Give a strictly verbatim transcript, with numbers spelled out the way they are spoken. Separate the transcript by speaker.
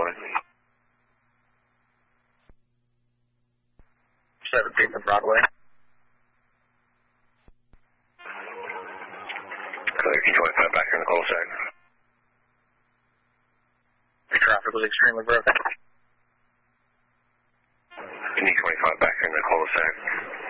Speaker 1: Broadway.
Speaker 2: seventeenth and Broadway.
Speaker 1: Clear, Q twenty-five back in the cul-de-sac.
Speaker 2: The traffic was extremely broken.
Speaker 1: Q twenty-five back in the cul-de-sac.